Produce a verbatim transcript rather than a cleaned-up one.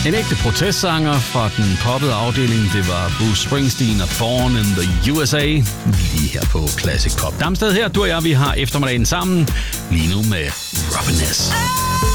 En ægte protestsanger fra den poppede afdeling, det var Bruce Springsteen og Born in the U S A, lige her på Classic Pop. Damsted her, du og jeg, vi har eftermiddagen sammen, lige nu med Robin S.